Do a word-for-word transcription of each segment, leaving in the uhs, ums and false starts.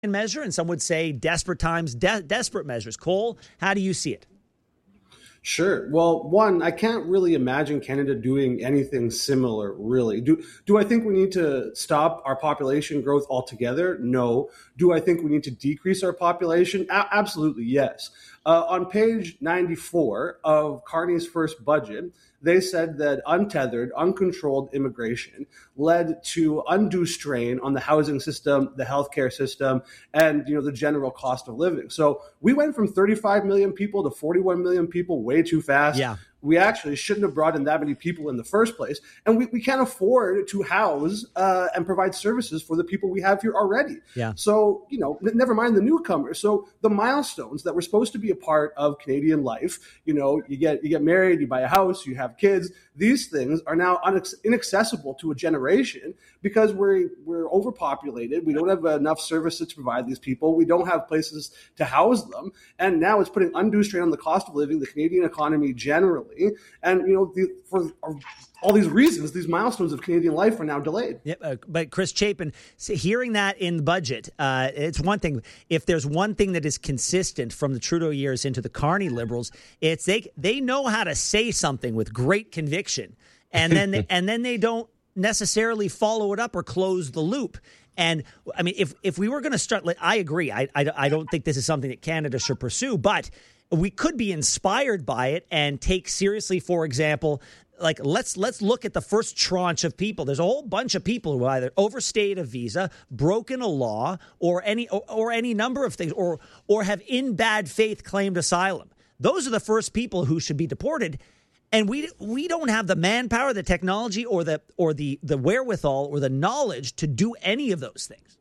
measure, and some would say desperate times, de- desperate measures. Cole, how do you see it? Sure. Well, one, I can't really imagine Canada doing anything similar, really. Do do I think we need to stop our population growth altogether? No. Do I think we need to decrease our population? A- absolutely, yes. Uh, on page ninety-four of Carney's first budget, they said that untethered, uncontrolled immigration led to undue strain on the housing system, the healthcare system, and you know the general cost of living. So we went from thirty-five million people to forty-one million people way too fast. Yeah. We actually shouldn't have brought in that many people in the first place. And we, we can't afford to house uh, and provide services for the people we have here already. Yeah. So, you know, n- never mind the newcomers. So the milestones that were supposed to be a part of Canadian life, you know, you get you get married, you buy a house, you have kids. These things are now unac- inaccessible to a generation because we're we're overpopulated. We don't have enough services to provide these people. We don't have places to house them. And now it's putting undue strain on the cost of living, the Canadian economy generally. And, you know, the, for all these reasons, these milestones of Canadian life are now delayed. Yep, uh, but Chris Chapin, hearing that in the budget, uh, it's one thing. If there's one thing that is consistent from the Trudeau years into the Carney Liberals, it's they they know how to say something with great conviction, and then they, and then they don't necessarily follow it up or close the loop. And I mean, if if we were going to start, I agree. I, I I don't think this is something that Canada should pursue, but we could be inspired by it and take seriously, for example, like let's let's look at the first tranche of people. There's a whole bunch of people who either overstayed a visa, broken a law, or any or, or any number of things, or or have in bad faith claimed asylum. Those are the first people who should be deported. And we we don't have the manpower, the technology, or the or the the wherewithal or the knowledge to do any of those things.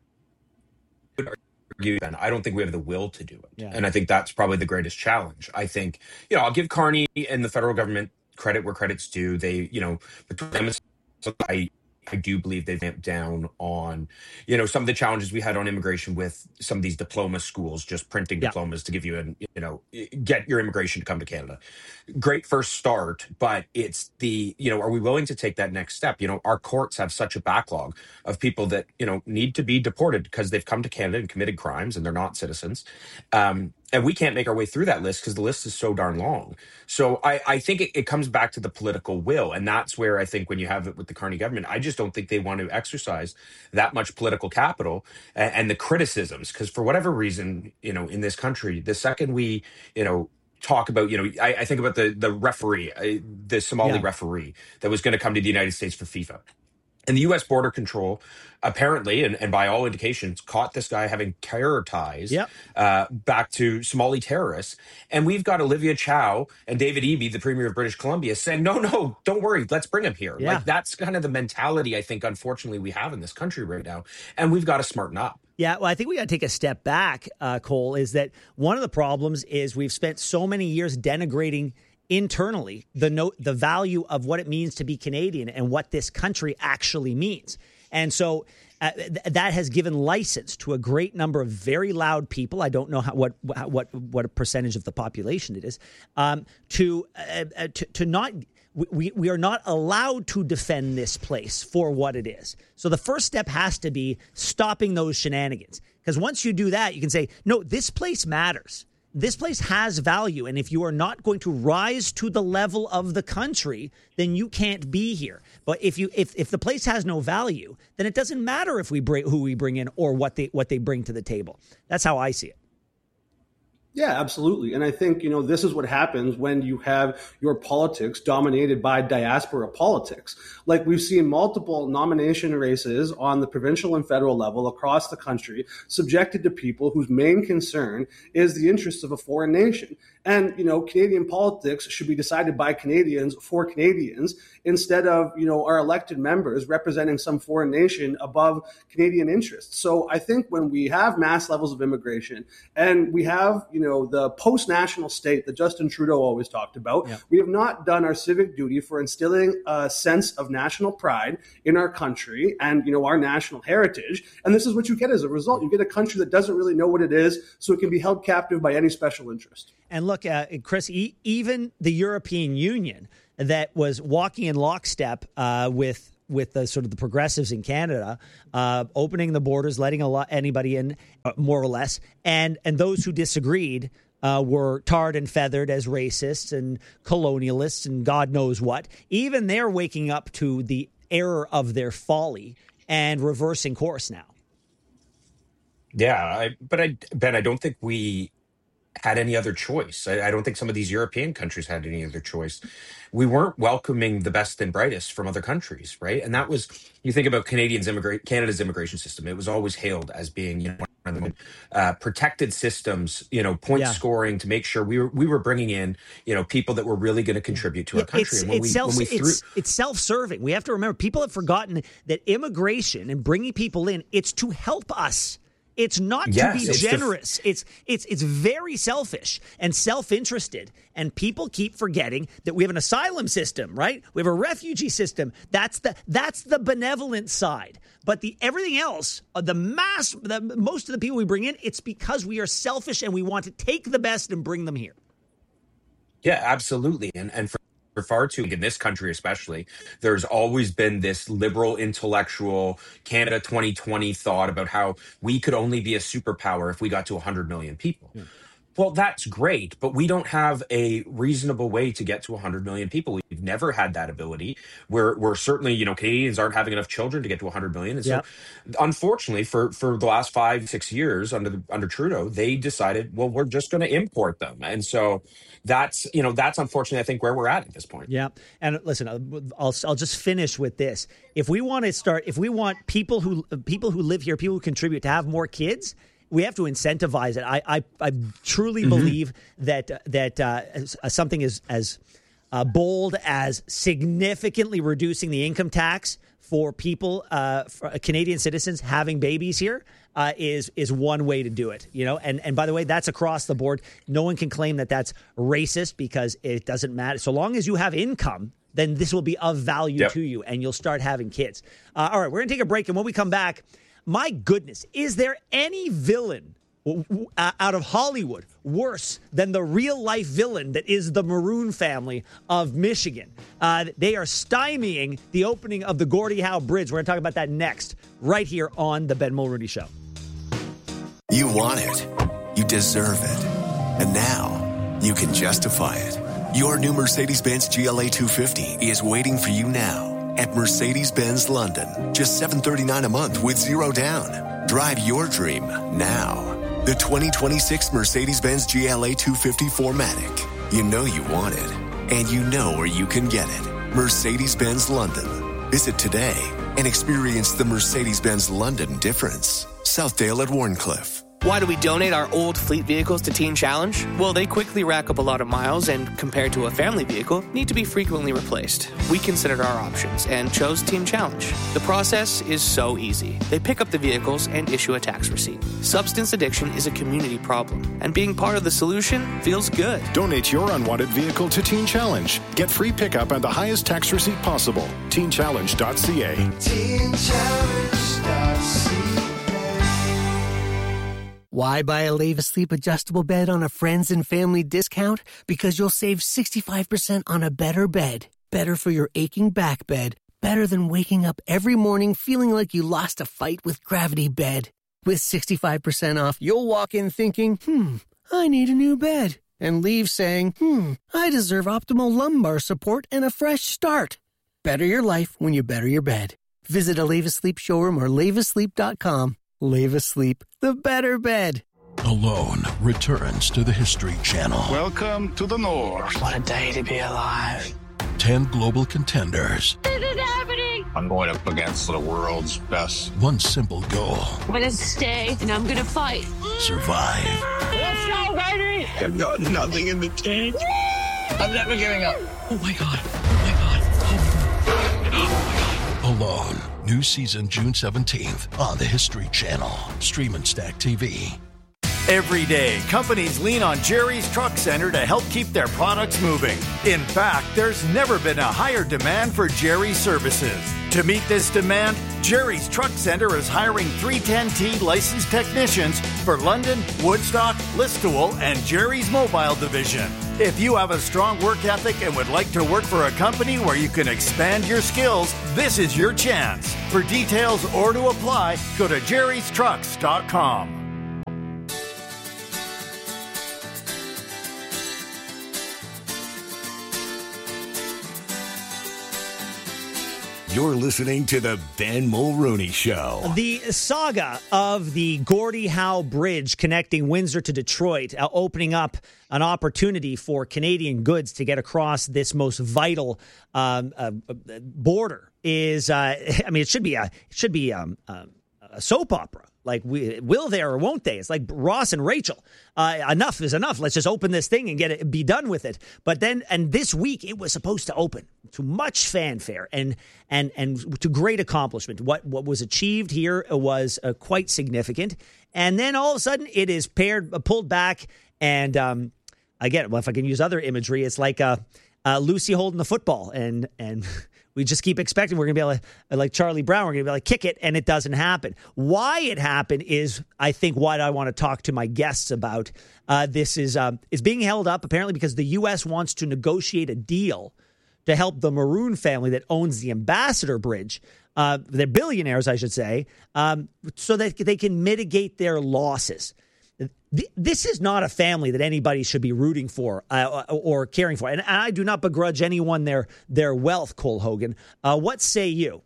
I don't think we have the will to do it. Yeah. And I think that's probably the greatest challenge. I think, you know, I'll give Carney and the federal government credit where credit's due. They, you know, I, I do believe they've amped down on, you know, some of the challenges we had on immigration with some of these diploma schools, just printing Yeah. diplomas to give you an, you know, get your immigration to come to Canada. Great first start, but it's the, you know, are we willing to take that next step? You know, our courts have such a backlog of people that, you know, need to be deported because they've come to Canada and committed crimes and they're not citizens. Um, and we can't make our way through that list because the list is so darn long. So I, I think it, it comes back to the political will. And that's where I think when you have it with the Carney government, I just don't think they want to exercise that much political capital and, and the criticisms. Because for whatever reason, you know, in this country, the second we, you know, talk about, you know, I, I think about the the referee, uh, the Somali Yeah. referee that was going to come to the United States for FIFA. And the U S Border Control apparently, and, and by all indications, caught this guy having terror ties Yep. uh, back to Somali terrorists. And we've got Olivia Chow and David Eby, the Premier of British Columbia, saying, no, no, don't worry, let's bring him here. Yeah. Like, that's kind of the mentality I think, unfortunately, we have in this country right now. And we've got to smarten up. Yeah, well, I think we got to take a step back, uh, Cole, is that one of the problems is we've spent so many years denigrating internally the no, the value of what it means to be Canadian and what this country actually means. And so uh, th- that has given license to a great number of very loud people. I don't know how, what what what a percentage of the population it is, um, to, uh, uh, to to not. We, we are not allowed to defend this place for what it is. So the first step has to be stopping those shenanigans. Because once you do that, you can say, no, this place matters. This place has value. And if you are not going to rise to the level of the country, then you can't be here. But if you if, if the place has no value, then it doesn't matter if we bring who we bring in or what they what they bring to the table. That's how I see it. Yeah, absolutely. And I think, you know, this is what happens when you have your politics dominated by diaspora politics. Like we've seen multiple nomination races on the provincial and federal level across the country subjected to people whose main concern is the interests of a foreign nation. And, you know, Canadian politics should be decided by Canadians for Canadians instead of, you know, our elected members representing some foreign nation above Canadian interests. So I think when we have mass levels of immigration and we have, you know, the post-national state that Justin Trudeau always talked about, yeah. we have not done our civic duty for instilling a sense of national pride in our country and, you know, our national heritage. And this is what you get as a result. You get a country that doesn't really know what it is, so it can be held captive by any special interest. And look, uh, Chris, e- even the European Union that was walking in lockstep uh, with with the sort of the progressives in Canada, uh, opening the borders, letting a lot anybody in, uh, more or less, and and those who disagreed uh, were tarred and feathered as racists and colonialists and God knows what. Even they're waking up to the error of their folly and reversing course now. Yeah, I, but I, Ben, I don't think we had any other choice. I, I don't think some of these European countries had any other choice. We weren't welcoming the best and brightest from other countries, right? And that was, you think about Canadians immigrate Canada's immigration system. It was always hailed as being, you know, one of the uh, protected systems, you know, point Yeah. scoring to make sure we were we were bringing in, you know, people that were really going to contribute to our country. It's, and when it's, we, self, when we threw, it's, it's self-serving. We have to remember, people have forgotten that immigration and bringing people in, it's to help us. It's not Yes, to be it's to- generous. It's it's it's very selfish and self-interested. And people keep forgetting that we have an asylum system, right? We have a refugee system. That's the that's the benevolent side. But the everything else, uh, the mass, the, most of the people we bring in, it's because we are selfish and we want to take the best and bring them here. Yeah, absolutely. And and for, for far too, in this country especially, there's always been this liberal intellectual Canada twenty twenty thought about how we could only be a superpower if we got to one hundred million people. Yeah. Well, that's great, but we don't have a reasonable way to get to one hundred million people. We've never had that ability. We're we're certainly, you know, Canadians aren't having enough children to get to one hundred million. And so, yeah. unfortunately, for, for the last five, six years under the, under Trudeau, they decided, well, we're just going to import them. And so that's, you know, that's unfortunately, I think, where we're at at this point. Yeah. And listen, I'll I'll just finish with this. If we want to start, if we want people who people who live here, people who contribute to have more kids, we have to incentivize it. I I, I truly mm-hmm. believe that that uh, something as as uh, bold as significantly reducing the income tax for people, uh, for Canadian citizens having babies here, uh, is is one way to do it. You know, and and by the way, that's across the board. No one can claim that that's racist because it doesn't matter. So long as you have income, then this will be of value yep. to you, and you'll start having kids. Uh, all right, we're gonna take a break, and when we come back, my goodness, is there any villain uh, out of Hollywood worse than the real-life villain that is the Maroon family of Michigan? Uh, they are stymieing the opening of the Gordie Howe Bridge. We're going to talk about that next, right here on The Ben Mulroney Show. You want it. You deserve it. And now, you can justify it. Your new Mercedes-Benz G L A two fifty is waiting for you now at Mercedes-Benz London. Just seven hundred thirty-nine dollars a month with zero down. Drive your dream now. The twenty twenty-six Mercedes-Benz G L A two fifty four matic. You know you want it, and you know where you can get it. Mercedes-Benz London. Visit today and experience the Mercedes-Benz London difference. Southdale at Warncliffe. Why do we donate our old fleet vehicles to Teen Challenge? Well, they quickly rack up a lot of miles and, compared to a family vehicle, need to be frequently replaced. We considered our options and chose Teen Challenge. The process is so easy. They pick up the vehicles and issue a tax receipt. Substance addiction is a community problem, and being part of the solution feels good. Donate your unwanted vehicle to Teen Challenge. Get free pickup and the highest tax receipt possible. teen challenge dot c a. teen challenge dot c a. Why buy a Leva Sleep adjustable bed on a friends and family discount? Because you'll save sixty-five percent on a better bed. Better for your aching back bed. Better than waking up every morning feeling like you lost a fight with Gravity Bed. With sixty-five percent off, you'll walk in thinking, hmm, I need a new bed. And leave saying, hmm, I deserve optimal lumbar support and a fresh start. Better your life when you better your bed. Visit a Leva Sleep showroom or leva sleep dot com. Leva Sleep, the better bed. Alone returns to the History Channel. Welcome to the North. What a day to be alive. Ten global contenders. This is happening. I'm going up against the world's best. One simple goal. I'm going to stay and I'm going to fight. Survive. Let's go, baby. I've got nothing in the tank. I'm never giving up. Oh my God. Oh my God. Oh my God. Oh my God. Alone. New season June seventeenth on the History Channel. Stream and Stack T V. Every day, companies lean on Jerry's Truck Center to help keep their products moving. In fact, there's never been a higher demand for Jerry's services. To meet this demand, Jerry's Truck Center is hiring three ten T licensed technicians for London, Woodstock, Listowel, and Jerry's Mobile Division. If you have a strong work ethic and would like to work for a company where you can expand your skills, this is your chance. For details or to apply, go to jerry's trucks dot com. You're listening to the Ben Mulrooney Show. The saga of the Gordie Howe Bridge connecting Windsor to Detroit, uh, opening up an opportunity for Canadian goods to get across this most vital um, uh, border is, uh, I mean, it should be a, it should be um, uh, a soap opera. Like, we, will they or won't they? It's like Ross and Rachel. Uh, enough is enough. Let's just open this thing and get it, be done with it. But then, and this week, it was supposed to open to much fanfare and and and to great accomplishment. What what was achieved here was uh, quite significant. And then all of a sudden, it is paired, uh, pulled back. And um, again, well, if I can use other imagery, it's like uh, uh, Lucy holding the football, and and. We just keep expecting we're going to be able to, like Charlie Brown, we're going to be able to kick it, and it doesn't happen. Why it happened is, I think, what I want to talk to my guests about. Uh, this is um, is being held up, apparently, because the U S wants to negotiate a deal to help the Maroon family that owns the Ambassador Bridge. Uh, they're billionaires, I should say, um, so that they can mitigate their losses. This is not a family that anybody should be rooting for uh, or caring for. And I do not begrudge anyone their their wealth, Cole Hogan. Uh, what say you?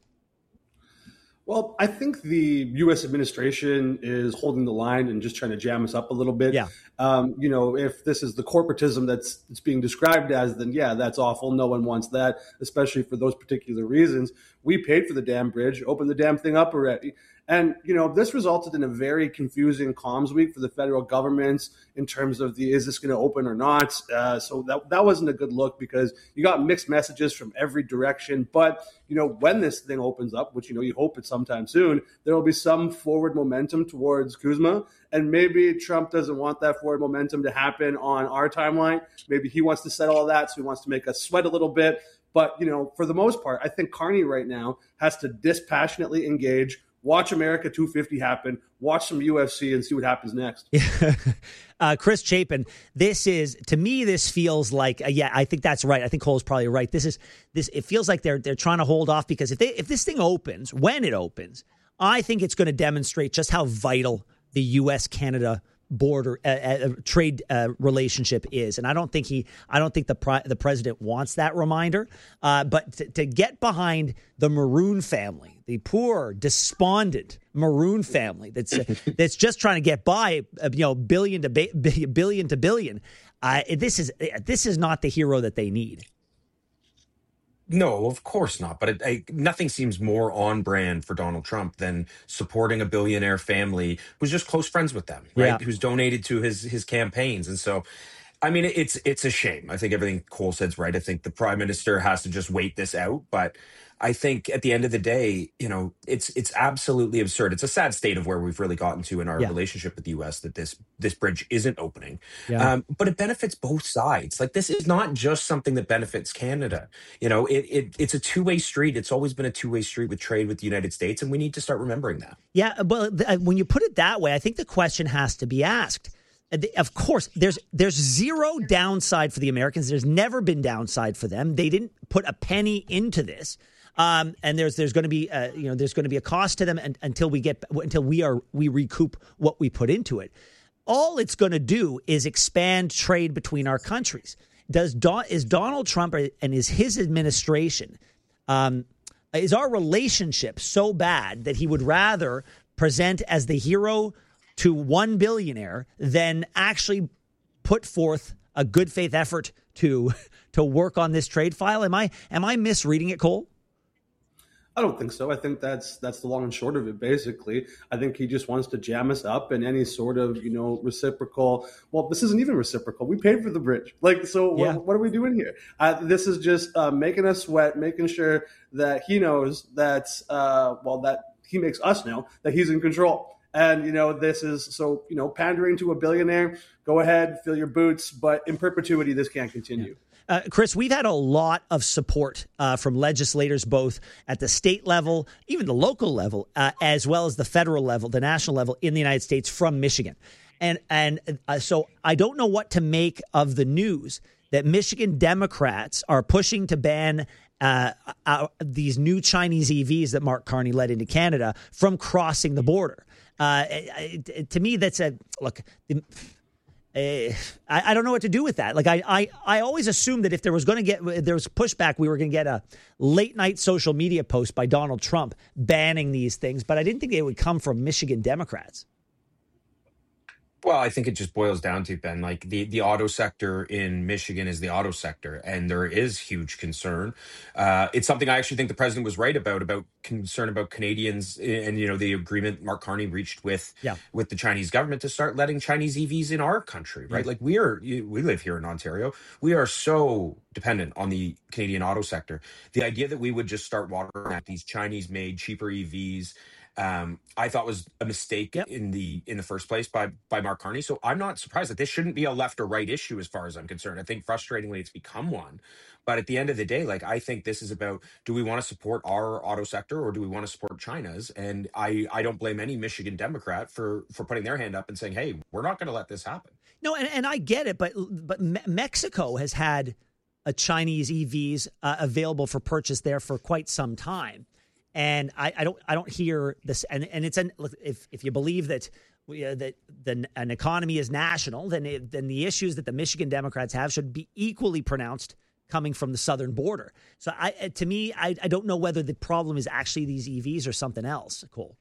Well, I think the U S administration is holding the line and just trying to jam us up a little bit. Yeah. Um, you know, if this is the corporatism that's it's being described as, then yeah, that's awful. No one wants that, especially for those particular reasons. We paid for the damn bridge, opened the damn thing up already. And, you know, this resulted in a very confusing comms week for the federal governments in terms of the, is this going to open or not? Uh, so that that wasn't a good look because you got mixed messages from every direction. But, you know, when this thing opens up, which, you know, you hope it's sometime soon, there will be some forward momentum towards Kuzma. And maybe Trump doesn't want that forward momentum to happen on our timeline. Maybe he wants to settle all that, so he wants to make us sweat a little bit. But, you know, for the most part, I think Carney right now has to dispassionately engage, watch America two fifty happen, watch some U F C and see what happens next. uh, Chris Chapin, this is, to me, this feels like, uh, yeah, I think that's right. I think Cole's probably right. This is, this. It feels like they're they're trying to hold off because if they if this thing opens, when it opens, I think it's going to demonstrate just how vital the U S Canada border uh, uh, trade uh, relationship is, and I don't think he, I don't think the pri- the president wants that reminder. Uh, but to, to get behind the Maroon family, the poor, despondent Maroon family that's uh, that's just trying to get by, uh, you know, billion to ba- billion to billion. Uh, this is this is not the hero that they need. No, of course not. But it, I, nothing seems more on brand for Donald Trump than supporting a billionaire family who's just close friends with them, right? Yeah. Who's donated to his his campaigns. And so, I mean, it's it's a shame. I think everything Cole said's right. I think the prime minister has to just wait this out. But I think at the end of the day, you know, it's it's absolutely absurd. It's a sad state of where we've really gotten to in our Yeah. relationship with the U S that this this bridge isn't opening. Yeah. Um, but it benefits both sides. Like, this is not just something that benefits Canada. You know, it, it it's a two-way street. It's always been a two-way street with trade with the United States, and we need to start remembering that. Yeah, well, th- when you put it that way, I think the question has to be asked. Uh, th- Of course, there's there's zero downside for the Americans. There's never been downside for them. They didn't put a penny into this, um, and there's there's going to be uh, you know there's going to be a cost to them and, until we get until we are we recoup what we put into it. All it's going to do is expand trade between our countries. Does Don, is Donald Trump and is his administration? Um, Is our relationship so bad that he would rather present as the hero to one billionaire than actually put forth a good faith effort to to work on this trade file? Am I am I misreading it, Cole? I don't think so. I think that's that's the long and short of it, basically. I think he just wants to jam us up in any sort of, you know, reciprocal. Well, this isn't even reciprocal. We paid for the bridge. Like, so Yeah. what, what are we doing here? Uh, this is just uh, making us sweat, making sure that he knows that, uh, well, that he makes us know that he's in control. And, you know, this is so, you know, pandering to a billionaire. Go ahead, fill your boots. But in perpetuity, this can't continue. Yeah. Uh, Chris, we've had a lot of support uh, from legislators, both at the state level, even the local level, uh, as well as the federal level, the national level in the United States from Michigan. And and uh, so I don't know what to make of the news that Michigan Democrats are pushing to ban uh, uh, these new Chinese E Vs that Mark Carney led into Canada from crossing the border. Uh, to me, that's a look. The, Uh, I, I don't know what to do with that. Like I, I, I always assumed that if there was going to get if there was pushback, we were going to get a late night social media post by Donald Trump banning these things. But I didn't think it would come from Michigan Democrats. Well, I think it just boils down to, Ben, like the, the auto sector in Michigan is the auto sector, and there is huge concern. Uh, it's something I actually think the president was right about, about concern about Canadians and, you know, the agreement Mark Carney reached with yeah. with the Chinese government to start letting Chinese E Vs in our country, right? Yeah. Like we are, we live here in Ontario. We are so dependent on the Canadian auto sector. The idea that we would just start watering at these Chinese made cheaper E Vs, Um, I thought was a mistake yep. in the in the first place by by Mark Carney. So I'm not surprised that this shouldn't be a left or right issue as far as I'm concerned. I think frustratingly it's become one. But at the end of the day, like I think this is about, do we want to support our auto sector or do we want to support China's? And I, I don't blame any Michigan Democrat for for putting their hand up and saying, hey, we're not going to let this happen. No, and, and I get it, but but Me- Mexico has had a Chinese E Vs uh, available for purchase there for quite some time. And I, I don't I don't hear this, and, and it's an if if you believe that we, uh, that the, an economy is national, then it, then the issues that the Michigan Democrats have should be equally pronounced coming from the southern border. So I to me I, I don't know whether the problem is actually these E Vs or something else. Cole.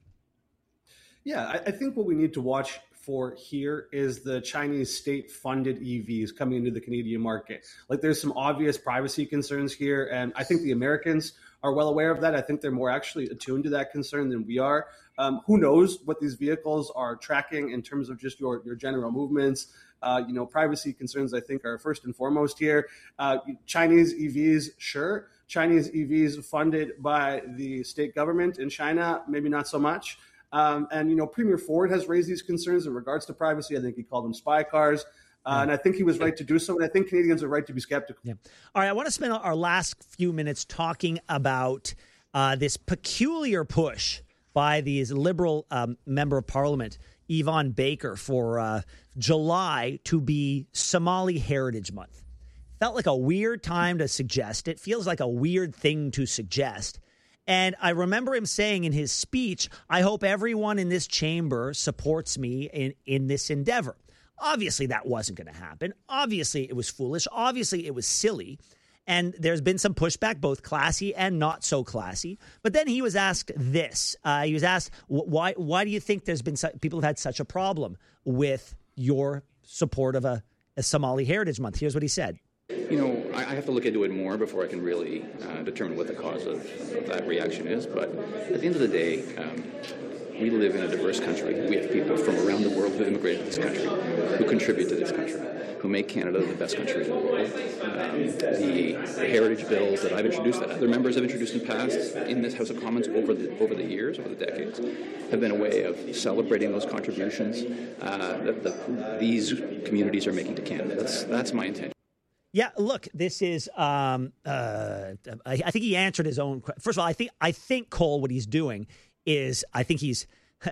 Yeah, I, I think what we need to watch for here is the Chinese state-funded E Vs coming into the Canadian market. Like there's some obvious privacy concerns here, and I think the Americans are well aware of that. I think they're more actually attuned to that concern than we are. Um, who knows what these vehicles are tracking in terms of just your, your general movements. Uh, you know, privacy concerns, I think, are first and foremost here. Uh, Chinese E Vs, sure. Chinese E Vs funded by the state government in China, maybe not so much. Um, and, you know, Premier Ford has raised these concerns in regards to privacy. I think he called them spy cars. Uh, yeah. And I think he was right to do so. And I think Canadians are right to be skeptical. Yeah. All right. I want to spend our last few minutes talking about uh, this peculiar push by the Liberal um, member of Parliament, Yvonne Baker, for uh, July to be Somali Heritage Month. Felt like a weird time to suggest it. Feels like a weird thing to suggest. And I remember him saying in his speech, I hope everyone in this chamber supports me in, in this endeavor. Obviously, that wasn't going to happen. Obviously, it was foolish. Obviously, it was silly. And there's been some pushback, both classy and not so classy. But then he was asked this. Uh, he was asked, why why do you think there's been su- people have had such a problem with your support of a, a Somali Heritage Month? Here's what he said. You know, I have to look into it more before I can really uh, determine what the cause of, of that reaction is. But at the end of the day, um, we live in a diverse country. We have people from around the world who immigrated to this country, who contribute to this country, who make Canada the best country in the world. Um, the, the heritage bills that I've introduced, that other members have introduced in the past in this House of Commons over the over the years, over the decades, have been a way of celebrating those contributions uh, that the, these communities are making to Canada. That's that's my intention. Yeah, look, this is. Um, uh, I, I think he answered his own. First of all, I think I think Cole, what he's doing is, I think he's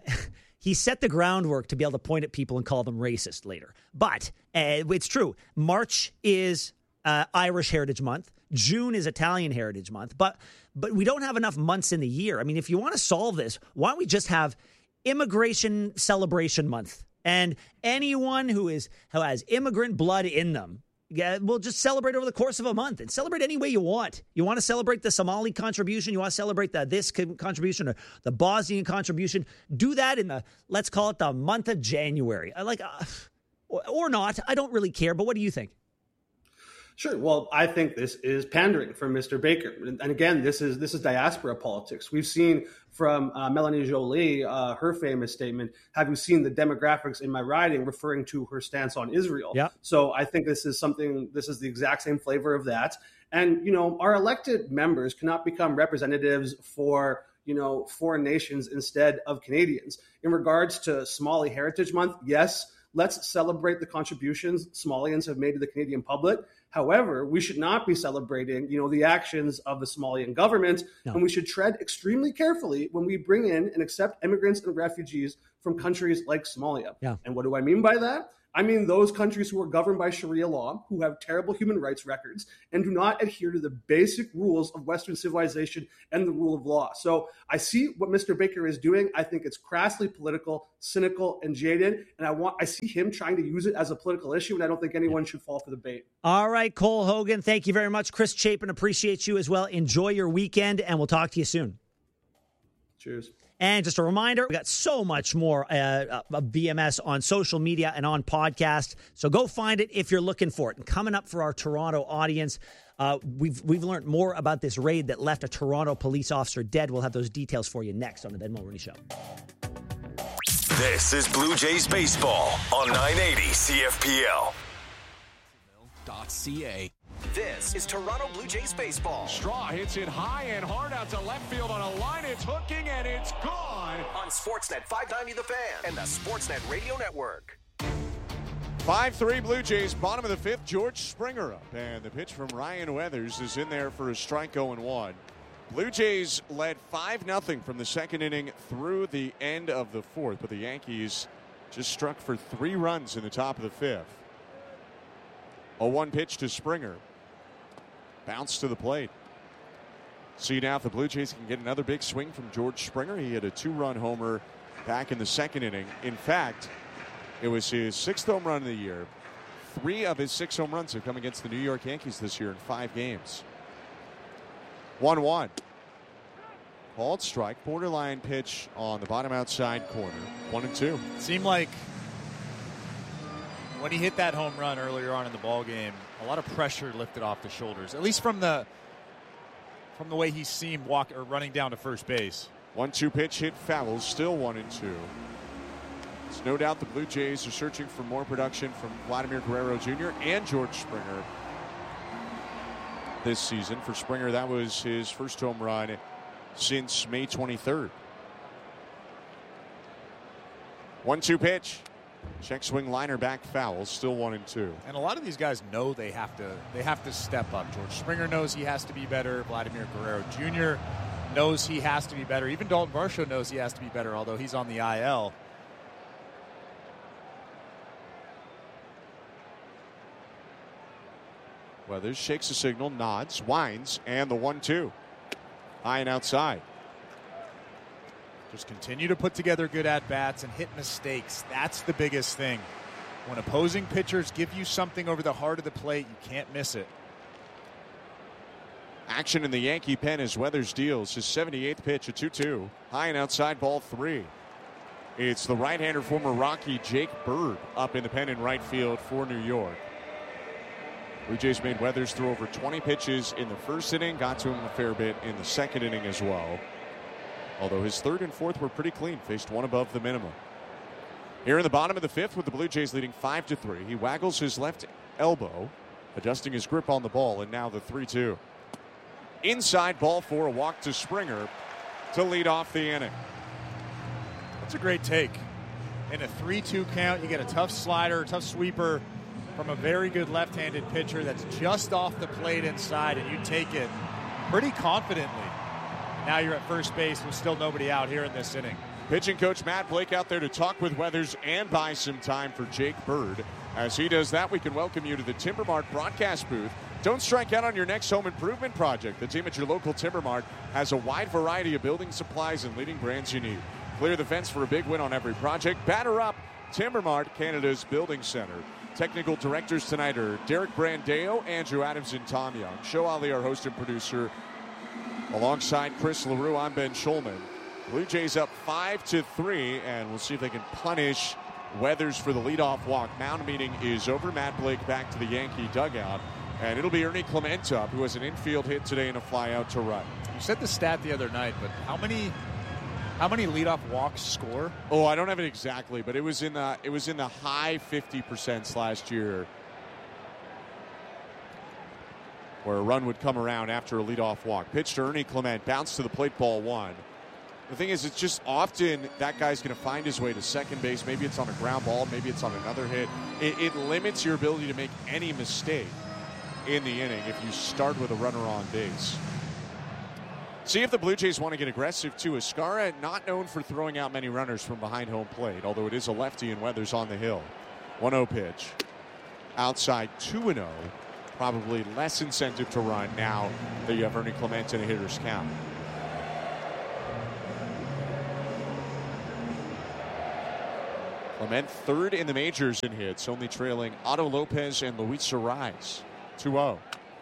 he set the groundwork to be able to point at people and call them racist later. But uh, it's true. March is uh, Irish Heritage Month. June is Italian Heritage Month. But but we don't have enough months in the year. I mean, if you want to solve this, why don't we just have Immigration Celebration Month, and anyone who is who has immigrant blood in them. Yeah, we'll just celebrate over the course of a month and celebrate any way you want. You want to celebrate the Somali contribution? You want to celebrate the this contribution or the Bosnian contribution? Do that in the, let's call it the month of January. I like, uh, or, or not. I don't really care. But what do you think? Sure. Well, I think this is pandering from Mister Baker. And again, this is this is diaspora politics. We've seen from uh, Melanie Joly, uh, her famous statement, have you seen the demographics in my riding, referring to her stance on Israel. Yeah. So I think this is something, this is the exact same flavor of that. And, you know, our elected members cannot become representatives for, you know, foreign nations instead of Canadians. In regards to Somali Heritage Month, yes, let's celebrate the contributions Somalians have made to the Canadian public. However, we should not be celebrating, you know, the actions of the Somalian government, no. and we should tread extremely carefully when we bring in and accept immigrants and refugees from countries like Somalia. Yeah. And what do I mean by that? I mean those countries who are governed by Sharia law, who have terrible human rights records, and do not adhere to the basic rules of Western civilization and the rule of law. So I see what Mister Baker is doing. I think it's crassly political, cynical, and jaded. And I want I see him trying to use it as a political issue, and I don't think anyone should fall for the bait. All right, Cole Hogan, thank you very much. Chris Chapin, appreciate you as well. Enjoy your weekend, and we'll talk to you soon. Cheers. And just a reminder, we got so much more uh, of B M S on social media and on podcast. So go find it if you're looking for it. And coming up for our Toronto audience, uh, we've we've learned more about this raid that left a Toronto police officer dead. We'll have those details for you next on the Ben Mulroney Show. This is Blue Jays Baseball on nine eighty C F P L. .ca. This is Toronto Blue Jays baseball. Straw hits it high and hard out to left field on a line. It's hooking and it's gone. On Sportsnet five ninety The Fan and the Sportsnet Radio Network. five three Blue Jays, bottom of the fifth. George Springer up. And the pitch from Ryan Weathers is in there for a strike oh and one. Blue Jays led five nothing from the second inning through the end of the fourth. But the Yankees just struck for three runs in the top of the fifth. oh one pitch to Springer. Bounce to the plate. See now if the Blue Jays can get another big swing from George Springer. He had a two-run homer back in the second inning. In fact, it was his sixth home run of the year. Three of his six home runs have come against the New York Yankees this year in five games. one one. Called strike. Borderline pitch on the bottom outside corner. One and two. It seemed like when he hit that home run earlier on in the ball game, a lot of pressure lifted off the shoulders, at least from the from the way he seemed walk or running down to first base. one two pitch hit foul, still one and two. It's no doubt the Blue Jays are searching for more production from Vladimir Guerrero Junior and George Springer this season. For Springer, that was his first home run since May twenty-third. one two pitch. Check swing liner back foul, still one and two. And a lot of these guys know they have to they have to step up. George Springer knows he has to be better. Vladimir Guerrero Junior knows he has to be better. Even Dalton Varsho knows he has to be better, although he's on the I L. Weathers shakes the signal, nods, winds, and the one two. High and outside. Just continue to put together good at-bats and hit mistakes. That's the biggest thing. When opposing pitchers give you something over the heart of the plate, you can't miss it. Action in the Yankee pen as Weathers deals his seventy-eighth pitch, a two two. High and outside, ball three. It's the right-hander former Rocky Jake Bird up in the pen in right field for New York. Blue Jays made Weathers throw over twenty pitches in the first inning, got to him a fair bit in the second inning as well. Although his third and fourth were pretty clean, faced one above the minimum. Here in the bottom of the fifth with the Blue Jays leading five to three. He waggles his left elbow, adjusting his grip on the ball, and now the three two. Inside ball four, a walk to Springer to lead off the inning. That's a great take. In a three two count, you get a tough slider, tough sweeper from a very good left-handed pitcher that's just off the plate inside, and you take it pretty confidently. Now you're at first base with still nobody out here in this inning. Pitching coach Matt Blake out there to talk with Weathers and buy some time for Jake Bird. As he does that, we can welcome you to the Timber Mart broadcast booth. Don't strike out on your next home improvement project. The team at your local Timber Mart has a wide variety of building supplies and leading brands you need. Clear the fence for a big win on every project. Batter up. Timber Mart, Canada's building center. Technical directors tonight are Derek Brandeo, Andrew Adams, and Tom Young. Show Ali, our host and producer. Alongside Chris LaRue, I'm Ben Schulman. Blue Jays up five to three, and we'll see if they can punish Weathers for the leadoff walk. Mound meeting is over. Matt Blake back to the Yankee dugout, and it'll be Ernie Clement up, who has an infield hit today and a fly out to right. You said the stat the other night, but how many how many leadoff walks score? Oh, I don't have it exactly, but it was in the it was in the high fifty percent last year, where a run would come around after a leadoff walk. Pitch to Ernie Clement, bounce to the plate, ball one. The thing is, it's just often that guy's going to find his way to second base. Maybe it's on a ground ball, maybe it's on another hit. It, it limits your ability to make any mistake in the inning if you start with a runner on base. See if the Blue Jays want to get aggressive, too. Escara, not known for throwing out many runners from behind home plate, although it is a lefty and Weathers on the hill. one oh pitch. Outside two and oh. Probably less incentive to run now that you have Ernie Clement in a hitter's count. Clement third in the majors in hits, only trailing Otto Lopez and Luis Arraez. two oh.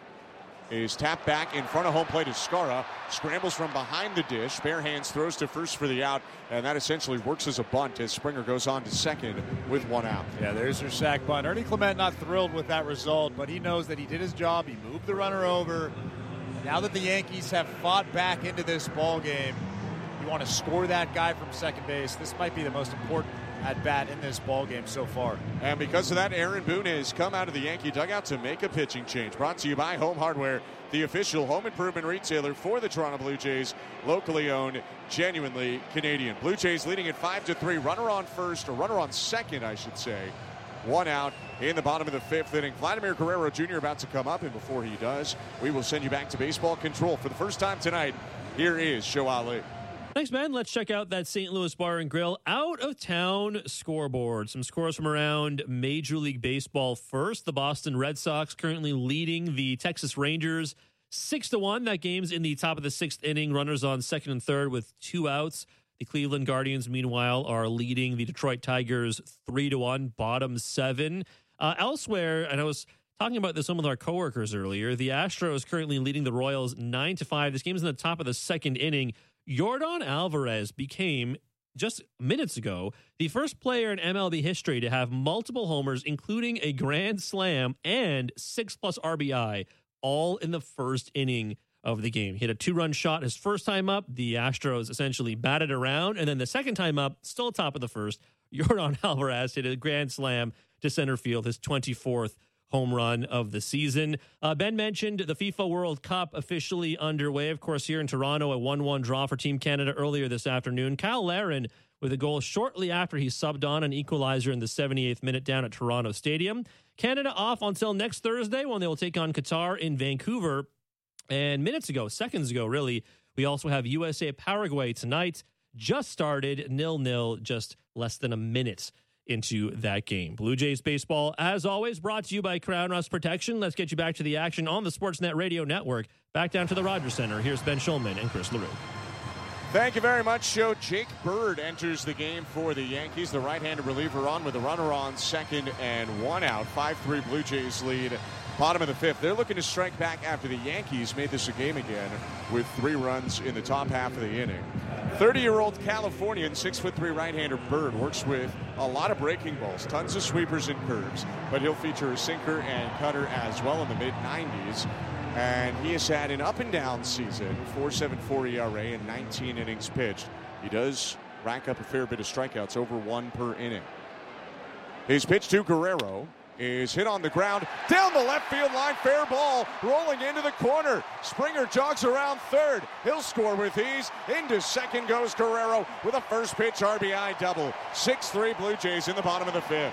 Is tapped back in front of home plate is Skara. Scrambles from behind the dish. Bare hands throws to first for the out. And that essentially works as a bunt as Springer goes on to second with one out. Yeah, there's your sac bunt. Ernie Clement not thrilled with that result, but he knows that he did his job. He moved the runner over. Now that the Yankees have fought back into this ball game, you want to score that guy from second base. This might be the most important at bat in this ball game so far. And because of that, Aaron Boone has come out of the Yankee dugout to make a pitching change. Brought to you by Home Hardware, the official home improvement retailer for the Toronto Blue Jays, locally owned, genuinely Canadian. Blue Jays leading at five to three. Runner on first, or runner on second, I should say. One out in the bottom of the fifth inning. Vladimir Guerrero Junior about to come up, and before he does, we will send you back to baseball control. For the first time tonight, here is Show Ali. Thanks, man. Let's check out that Saint Louis Bar and Grill out-of-town scoreboard. Some scores from around Major League Baseball first. The Boston Red Sox currently leading the Texas Rangers six to one. That game's in the top of the sixth inning. Runners on second and third with two outs. The Cleveland Guardians, meanwhile, are leading the Detroit Tigers three to one, bottom seven. Uh, elsewhere, and I was talking about this with some of our coworkers earlier, the Astros currently leading the Royals nine to five. This game's in the top of the second inning. Yordan Alvarez became, just minutes ago, the first player in M L B history to have multiple homers, including a grand slam and six-plus R B I, all in the first inning of the game. He hit a two-run shot his first time up. The Astros essentially batted around, and then the second time up, still top of the first, Yordan Alvarez hit a grand slam to center field, his twenty-fourth home run of the season. Uh, Ben mentioned the FIFA World Cup officially underway. Of course, here in Toronto, a one one draw for Team Canada earlier this afternoon. Kyle Larin with a goal shortly after he subbed on an equalizer in the seventy-eighth minute down at Toronto Stadium. Canada off until next Thursday when they will take on Qatar in Vancouver. And minutes ago, seconds ago, really, we also have U S A Paraguay tonight. Just started nil-nil, just less than a minute into that game. Blue Jays baseball, as always, brought to you by Crown Rust Protection. Let's get you back to the action on the Sportsnet Radio Network. Back down to the Rogers Center. Here's Ben Schulman and Chris LaRue. Thank you very much, Joe. Jake Bird enters the game for the Yankees. The right-handed reliever on with a runner on second and one out. five three Blue Jays lead. Bottom of the fifth. They're looking to strike back after the Yankees made this a game again with three runs in the top half of the inning. thirty-year-old Californian, six foot three right-hander Bird works with a lot of breaking balls, tons of sweepers and curves, but he'll feature a sinker and cutter as well in the mid nineties. And he has had an up-and-down season, four point seven four E R A and nineteen innings pitched. He does rack up a fair bit of strikeouts, over one per inning. His pitch to Guerrero is hit on the ground, down the left field line, fair ball, rolling into the corner. Springer jogs around third. He'll score with ease. Into second goes Guerrero with a first pitch R B I double. six three Blue Jays in the bottom of the fifth.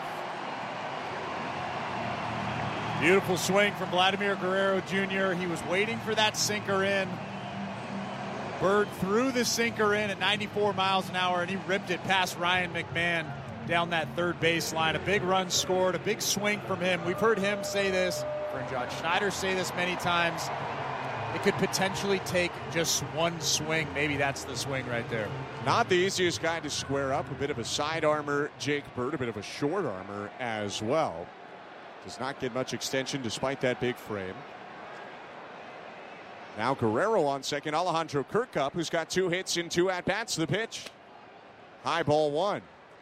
Beautiful swing from Vladimir Guerrero Junior He was waiting for that sinker in. Bird threw the sinker in at ninety-four miles an hour, and he ripped it past Ryan McMahon down that third baseline. A big run scored, a big swing from him. We've heard him say this, and John Schneider say this many times. It could potentially take just one swing. Maybe that's the swing right there. Not the easiest guy to square up. A bit of a side armor, Jake Bird, a bit of a short armor as well. Does not get much extension despite that big frame. Now Guerrero on second. Alejandro Kirkup, who's got two hits in two at-bats. The pitch. High ball one.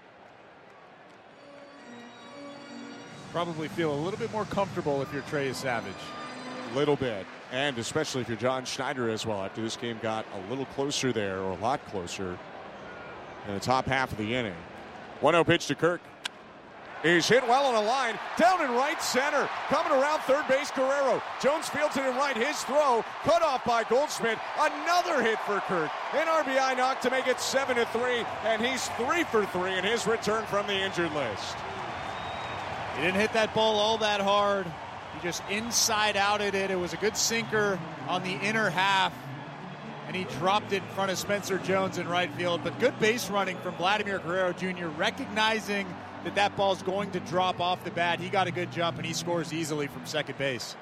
Probably feel a little bit more comfortable if you're Trey Savage. A little bit. And especially if you're John Schneider as well. After this game got a little closer there, or a lot closer in the top half of the inning. one oh pitch to Kirk. He's hit well on a line, down in right center, coming around third base, Guerrero. Jones fields it in right, his throw, cut off by Goldschmidt. Another hit for Kirk. An R B I knock to make it seven to three, and he's three for three in his return from the injured list. He didn't hit that ball all that hard. He just inside-outed it. It was a good sinker on the inner half, and he dropped it in front of Spencer Jones in right field. But good base running from Vladimir Guerrero Junior, recognizing that that ball's going to drop off the bat. He got a good jump, and he scores easily from second base.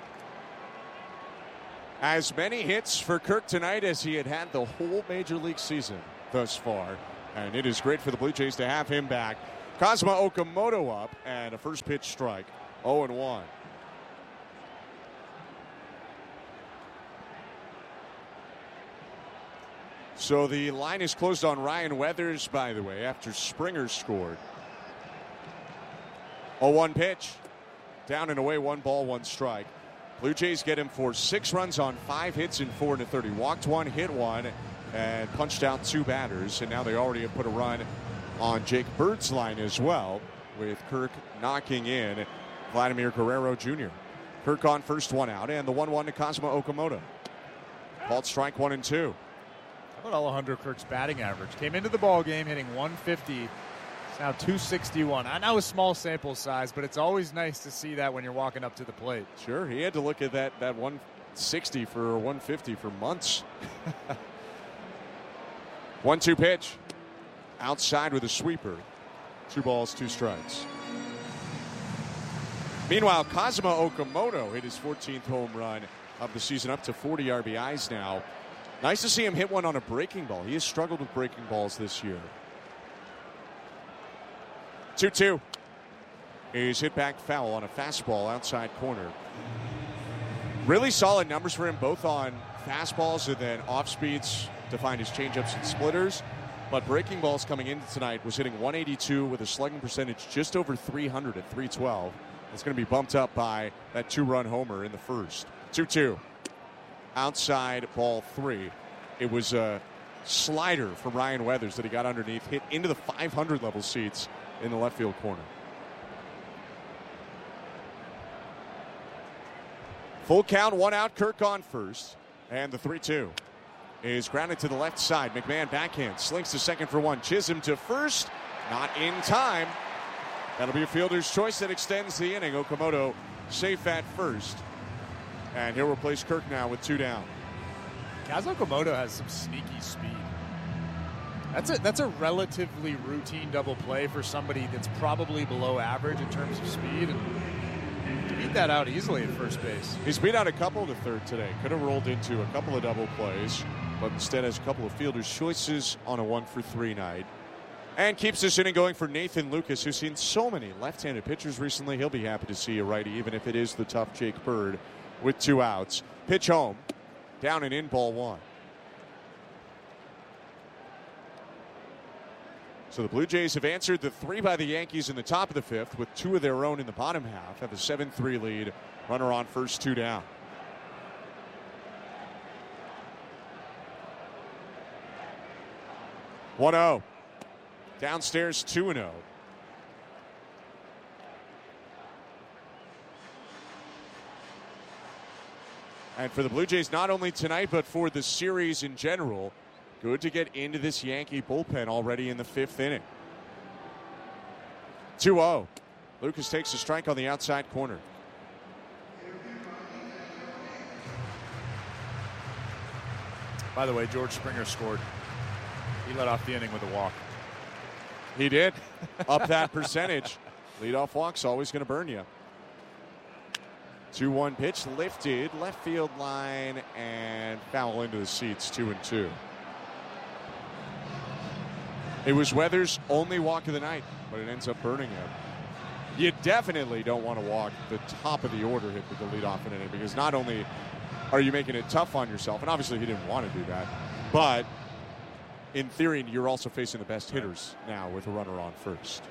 As many hits for Kirk tonight as he had had the whole Major League season thus far. And it is great for the Blue Jays to have him back. Kazuma Okamoto up, and a first pitch strike. oh and one. So the line is closed on Ryan Weathers, by the way, after Springer scored. oh one pitch. Down and away, one ball, one strike. Blue Jays get him for six runs on five hits in four and a third. He walked one, hit one, and punched out two batters. And now they already have put a run on Jake Bird's line as well, with Kirk knocking in Vladimir Guerrero Junior Kirk on first, one out, and the one one to Kazuma Okamoto. Called strike one and two. How about Alejandro Kirk's batting average? Came into the ball game hitting one fifty. It's now two sixty-one. I know a small sample size, but it's always nice to see that when you're walking up to the plate. Sure, he had to look at that that one sixty for one fifty for months. one two pitch. Outside with a sweeper. Two balls, two strikes. Meanwhile, Kazuma Okamoto hit his fourteenth home run of the season, up to forty R B Is now. Nice to see him hit one on a breaking ball. He has struggled with breaking balls this year. two two. He's hit back foul on a fastball outside corner. Really solid numbers for him, both on fastballs and then off speeds to find his changeups and splitters. But breaking balls coming into tonight was hitting one eighty-two with a slugging percentage just over three hundred at three twelve. It's going to be bumped up by that two-run homer in the first. two two. Outside ball three. It was a slider from Ryan Weathers that he got underneath, hit into the five hundred level seats in the left field corner. Full count, one out, Kirk on first. And the three two is grounded to the left side. McMahon backhand, slinks to second for one. Chisholm to first, not in time. That'll be a fielder's choice that extends the inning. Okamoto safe at first. And he'll replace Kirk now with two down. Kaz Okamoto has some sneaky speed. That's a, that's a relatively routine double play for somebody that's probably below average in terms of speed. And beat that out easily at first base. He's beat out a couple to third today. Could have rolled into a couple of double plays, but instead has a couple of fielder's choices on a one for three night. And keeps this inning going for Nathan Lucas, who's seen so many left-handed pitchers recently. He'll be happy to see a righty, even if it is the tough Jake Bird, with two outs. Pitch home, down and in, ball one. So the Blue Jays have answered the three by the Yankees in the top of the fifth, with two of their own in the bottom half. Have a seven three lead. Runner on first, two down. one oh. Downstairs, two and oh. And for the Blue Jays, not only tonight, but for the series in general, good to get into this Yankee bullpen already in the fifth inning. two oh. Lucas takes a strike on the outside corner. By the way, George Springer scored. He let off the inning with a walk. He did. Up that percentage. Leadoff walk's always going to burn you. two one pitch lifted, left field line, and foul into the seats, two and two. It was Weathers' only walk of the night, but it ends up burning him. You definitely don't want to walk the top of the order hit with the leadoff in it, because not only are you making it tough on yourself, and obviously he didn't want to do that, but in theory, you're also facing the best hitters now with a runner on first.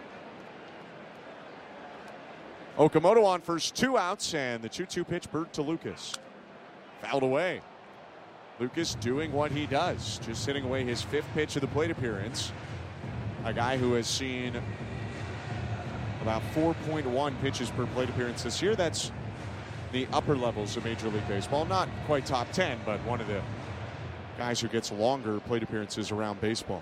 Okamoto on first, two outs, and the two two pitch Bird to Lucas. Fouled away. Lucas doing what he does, just hitting away his fifth pitch of the plate appearance. A guy who has seen about four point one pitches per plate appearance this year. That's the upper levels of Major League Baseball. Not quite top ten, but one of the guys who gets longer plate appearances around baseball.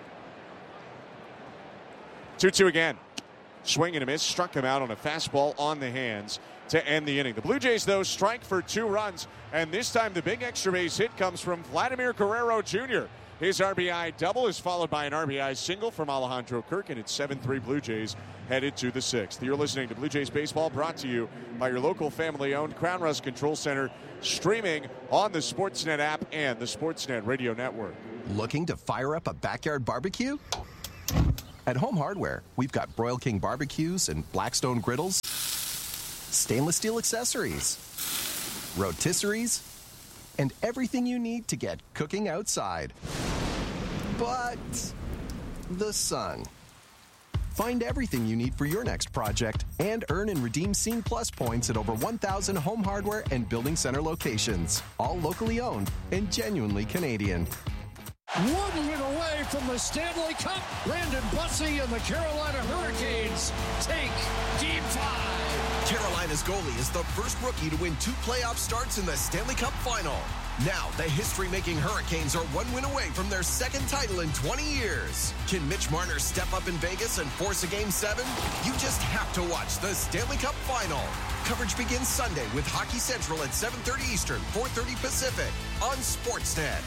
two two again. Swing and a miss. Struck him out on a fastball on the hands to end the inning. The Blue Jays, though, strike for two runs. And this time the big extra base hit comes from Vladimir Guerrero Junior His R B I double is followed by an R B I single from Alejandro Kirk, and it's seven three Blue Jays headed to the sixth. You're listening to Blue Jays Baseball, brought to you by your local family-owned Crown Rust Control Center, streaming on the Sportsnet app and the Sportsnet Radio Network. Looking to fire up a backyard barbecue? At Home Hardware, we've got Broil King barbecues and Blackstone griddles, stainless steel accessories, rotisseries, and everything you need to get cooking outside. But the sun. Find everything you need for your next project and earn and redeem Scene Plus points at over one thousand Home Hardware and Building Center locations. All locally owned and genuinely Canadian. One win away from the Stanley Cup. Brandon Bussey and the Carolina Hurricanes take Game five. Carolina's goalie is the first rookie to win two playoff starts in the Stanley Cup final. Now, the history-making Hurricanes are one win away from their second title in twenty years. Can Mitch Marner step up in Vegas and force a Game seven? You just have to watch the Stanley Cup final. Coverage begins Sunday with Hockey Central at seven thirty Eastern, four thirty Pacific on Sportsnet.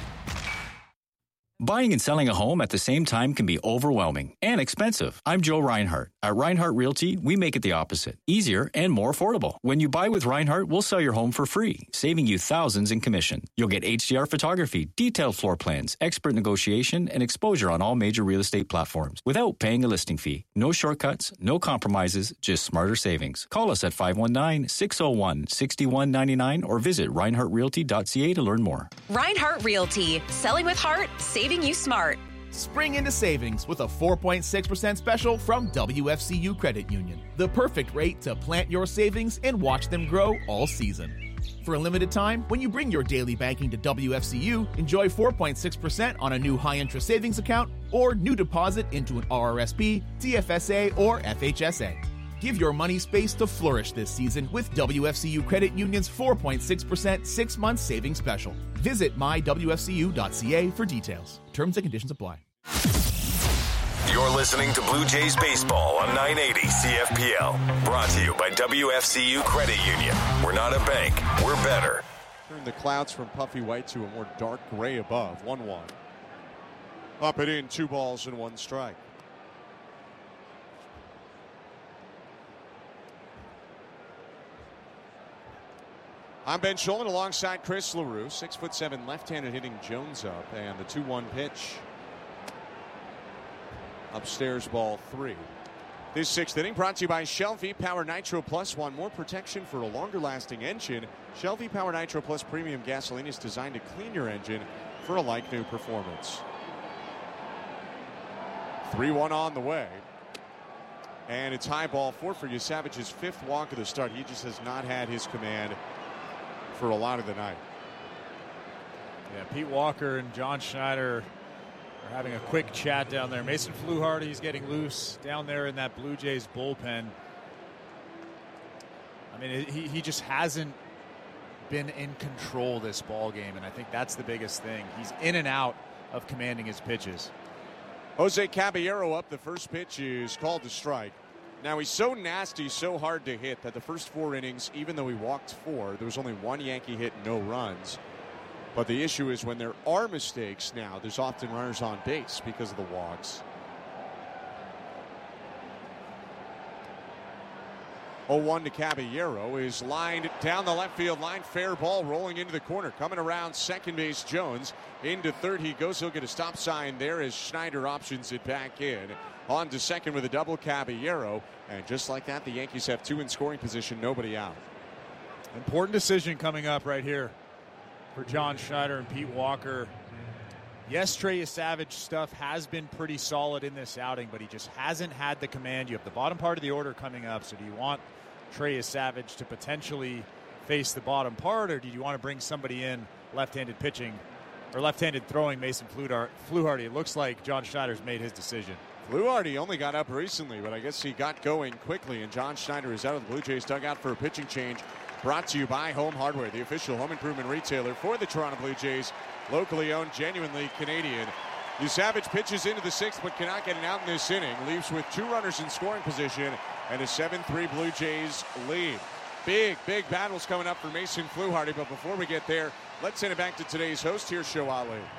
Buying and selling a home at the same time can be overwhelming and expensive. I'm Joe Reinhardt. At Reinhardt Realty, we make it the opposite. Easier and more affordable. When you buy with Reinhardt, we'll sell your home for free, saving you thousands in commission. You'll get H D R photography, detailed floor plans, expert negotiation, and exposure on all major real estate platforms without paying a listing fee. No shortcuts, no compromises, just smarter savings. Call us at five one nine, six zero one, six one nine nine or visit reinhardt realty dot c a to learn more. Reinhardt Realty. Selling with heart, saving you smart. Spring into savings with a four point six percent special from W F C U Credit Union. The perfect rate to plant your savings and watch them grow all season. For a limited time, when you bring your daily banking to W F C U, enjoy four point six percent on a new high-interest savings account or new deposit into an R R S P, T F S A, or F H S A. Give your money space to flourish this season with W F C U Credit Union's four point six percent six-month savings special. Visit my w f c u dot c a for details. Terms and conditions apply. You're listening to Blue Jays Baseball on nine eighty C F P L. Brought to you by W F C U Credit Union. We're not a bank. We're better. Turn the clouds from puffy white to a more dark gray above. one one. Up and in, two balls and one strike. I'm Ben Shulman alongside Chris LaRue. Six foot seven left-handed hitting Jones up, and the two one pitch. Upstairs, ball three. This sixth inning brought to you by Shell V-Power Nitro Plus. Want more protection for a longer-lasting engine? Shell V-Power Nitro Plus Premium Gasoline is designed to clean your engine for a like-new performance. three one on the way. And it's high ball four for Yusavich's fifth walk of the start. He just has not had his command for a lot of the night. Yeah, Pete Walker and John Schneider are having a quick chat down there. Mason Fluharty's getting loose down there in that Blue Jays bullpen. I mean, he, he just hasn't been in control this ball game, and I think that's the biggest thing. He's in and out of commanding his pitches. Jose Caballero up. The first pitch is called to strike. Now, he's so nasty, so hard to hit that the first four innings, even though he walked four, there was only one Yankee hit, no runs. But the issue is when there are mistakes now, there's often runners on base because of the walks. oh one to Caballero is lined down the left field line. Fair ball rolling into the corner. Coming around second base, Jones. Into third he goes. He'll get a stop sign there as Schneider options it back in. On to second with a double, Caballero. And just like that, the Yankees have two in scoring position, nobody out. Important decision coming up right here for John Schneider and Pete Walker. Yes, Trey Savage stuff has been pretty solid in this outing, but he just hasn't had the command. You have the bottom part of the order coming up, so do you want Trey Savage to potentially face the bottom part, or do you want to bring somebody in left-handed pitching or left-handed throwing Mason Fluharty? It looks like John Schneider's made his decision. Fluharty only got up recently, but I guess he got going quickly, and John Schneider is out of the Blue Jays dugout for a pitching change. Brought to you by Home Hardware, the official home improvement retailer for the Toronto Blue Jays. Locally owned, genuinely Canadian. Savage pitches into the sixth, but cannot get it out in this inning. Leaves with two runners in scoring position and a seven three Blue Jays lead. Big, big battles coming up for Mason Fluharty, but before we get there, let's send it back to today's host. Here's Show Ali.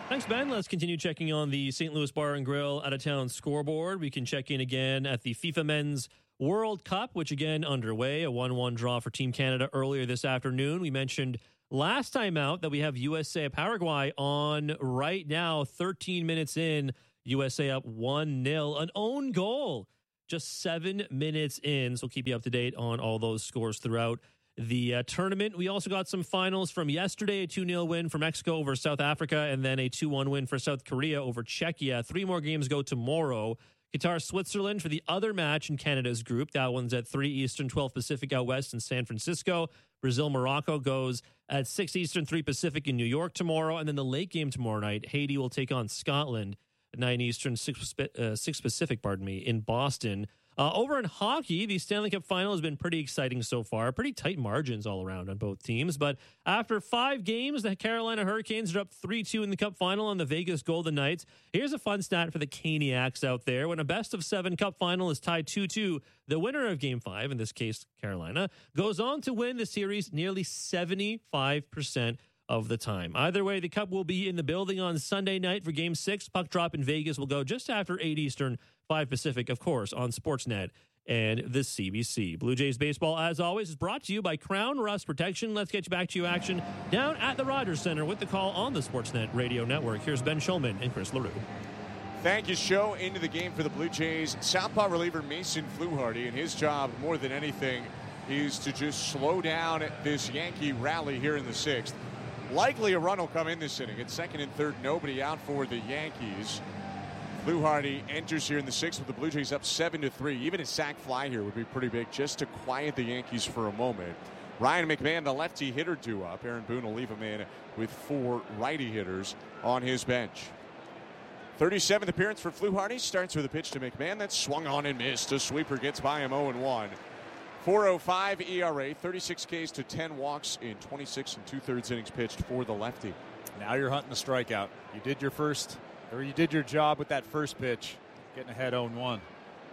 Thanks, Ben. Let's continue checking on the Saint Louis Bar and Grill out-of-town scoreboard. We can check in again at the FIFA Men's World Cup, which again underway, a one one draw for Team Canada earlier this afternoon. We mentioned last time out that we have U S A Paraguay on right now, thirteen minutes in, U S A up one nil, an own goal just seven minutes in. So we'll keep you up to date on all those scores throughout the uh, tournament. We also got some finals from yesterday, a two nil win for Mexico over South Africa, and then a two one win for South Korea over Czechia. Three more games go tomorrow. Qatar, Switzerland for the other match in Canada's group. That one's at three Eastern, twelve Pacific out west in San Francisco. Brazil, Morocco goes at six Eastern, three Pacific in New York tomorrow. And then the late game tomorrow night, Haiti will take on Scotland at nine Eastern, six, uh, six Pacific, pardon me, in Boston. Uh, over in hockey, the Stanley Cup final has been pretty exciting so far. Pretty tight margins all around on both teams. But after five games, the Carolina Hurricanes are up three two in the Cup final on the Vegas Golden Knights. Here's a fun stat for the Caniacs out there. When a best-of-seven Cup final is tied two two, the winner of Game five, in this case Carolina, goes on to win the series nearly seventy-five percent of the time. Either way, the Cup will be in the building on Sunday night for Game six. Puck drop in Vegas will go just after eight Eastern, five Pacific, of course, on Sportsnet and the C B C. Blue Jays baseball, as always, is brought to you by Crown Rust Protection. Let's get you back to you action down at the Rogers Center with the call on the Sportsnet Radio Network. Here's Ben Schulman and Chris LaRue. Thank you, Show. Into the game for the Blue Jays, southpaw reliever Mason Fluharty, and his job, more than anything, is to just slow down this Yankee rally here in the sixth. Likely a run will come in this inning. At second and third, nobody out for the Yankees. Fluharty enters here in the sixth with the Blue Jays up seven to three. Even a sac fly here would be pretty big just to quiet the Yankees for a moment. Ryan McMahon, the lefty hitter, due up. Aaron Boone will leave him in with four righty hitters on his bench. thirty-seventh appearance for Fluharty. Starts with a pitch to McMahon. That's swung on and missed. A sweeper gets by him oh and one. four oh five E R A, thirty-six Ks to ten walks in twenty-six and two-thirds innings pitched for the lefty. Now you're hunting the strikeout. You did your first, or you did your job with that first pitch, getting ahead oh and one.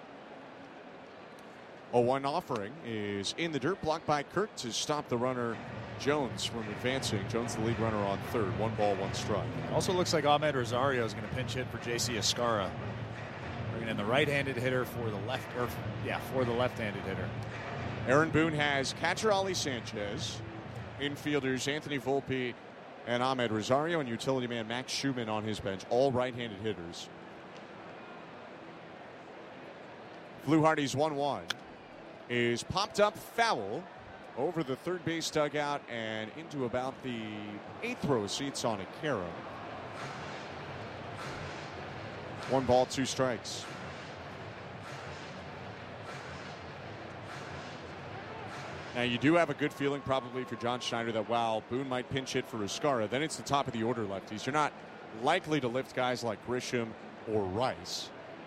oh one offering is in the dirt, blocked by Kirk to stop the runner Jones from advancing. Jones the lead runner on third. One ball, one strike. Also looks like Ahmed Rosario is going to pinch hit for J C Escarra. Bringing in the right-handed hitter for the left, or yeah, for the left-handed hitter. Aaron Boone has catcher Ali Sanchez, infielders Anthony Volpe and Ahmed Rosario, and utility man Max Schumann on his bench, all right-handed hitters. Fluharty's one one is popped up foul over the third base dugout and into about the eighth row seats on a carom. One ball, two strikes. Now, you do have a good feeling probably for John Schneider that while Boone might pinch hit for Escarra, then it's the top of the order lefties. You're not likely to lift guys like Grisham or Rice.